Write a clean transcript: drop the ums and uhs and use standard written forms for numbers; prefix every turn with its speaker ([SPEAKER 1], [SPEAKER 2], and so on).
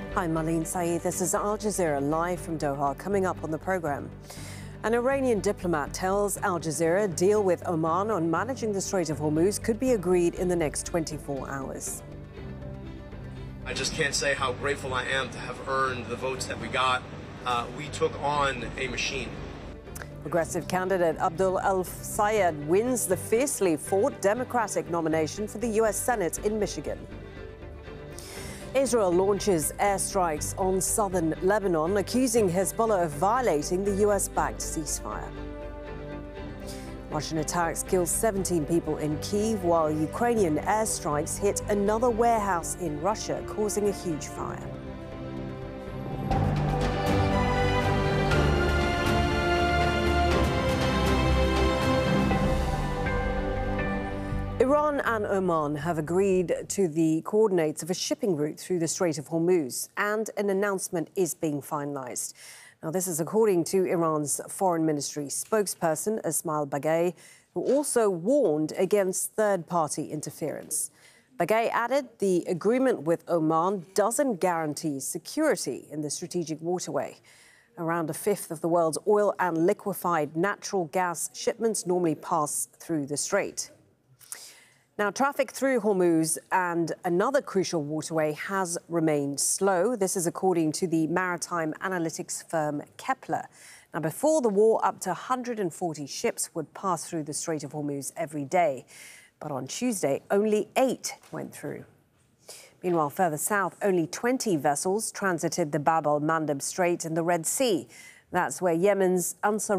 [SPEAKER 1] Hi, Marlene Saeed. This is Al Jazeera live from Doha. Coming up on the program, an Iranian diplomat tells Al Jazeera a deal with Oman on managing the Strait of Hormuz could be agreed in the next 24 hours.
[SPEAKER 2] I just can't say how grateful I am to have earned the votes that we got. We took on a machine.
[SPEAKER 1] Progressive candidate Abdul El-Sayed wins the fiercely fought Democratic nomination for the U.S. Senate in Michigan. Israel launches airstrikes on southern Lebanon, accusing Hezbollah of violating the U.S.-backed ceasefire. Russian attacks kill 17 people in Kyiv, while Ukrainian airstrikes hit another warehouse in Russia, causing a huge fire. Iran and Oman have agreed to the coordinates of a shipping route through the Strait of Hormuz, and an announcement is being finalized. Now, this is according to Iran's Foreign Ministry spokesperson, Esmail Baghaei, who also warned against third-party interference. Baghaei added the agreement with Oman doesn't guarantee security in the strategic waterway. Around a fifth of the world's oil and liquefied natural gas shipments normally pass through the strait. Now, traffic through Hormuz and another crucial waterway has remained slow. This is according to the maritime analytics firm Kepler. Now, before the war, up to 140 ships would pass through the Strait of Hormuz every day. But on Tuesday, only 8 went through. Meanwhile, further south, only 20 vessels transited the Bab el-Mandeb Strait in the Red Sea. That's where Yemen's Ansar